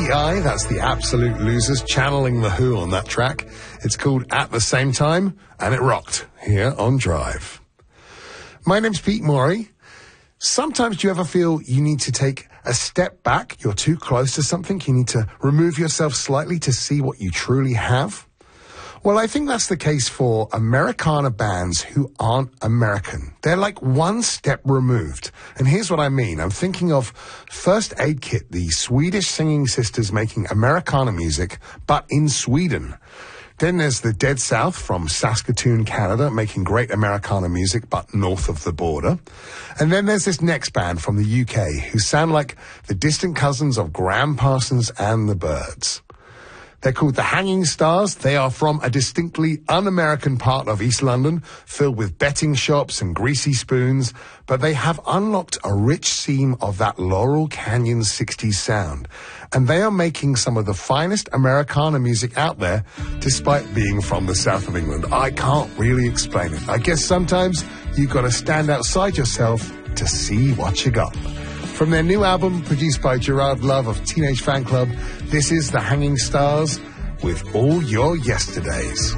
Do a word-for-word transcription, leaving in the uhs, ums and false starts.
T I, that's the Absolute Losers, channeling The Who on that track. It's called At the Same Time, and it rocked here on Drive. My name's Pete Morey. Sometimes do you ever feel you need to take a step back? You're too close to something. You need to remove yourself slightly to see what you truly have. Well, I think that's the case for Americana bands who aren't American. They're like one step removed. And here's what I mean. I'm thinking of First Aid Kit, the Swedish singing sisters making Americana music, but in Sweden. Then there's the Dead South from Saskatoon, Canada, making great Americana music, but north of the border. And then there's this next band from the U K who sound like the distant cousins of Graham Parsons and the Byrds. They're called the Hanging Stars. They are from a distinctly un-American part of East London, filled with betting shops and greasy spoons, but they have unlocked a rich seam of that Laurel Canyon sixties sound. And they are making some of the finest Americana music out there, despite being from the south of England. I can't really explain it. I guess sometimes you've got to stand outside yourself to see what you got. From their new album, produced by Gerard Love of Teenage Fan Club, this is The Hanging Stars with All Your Yesterdays.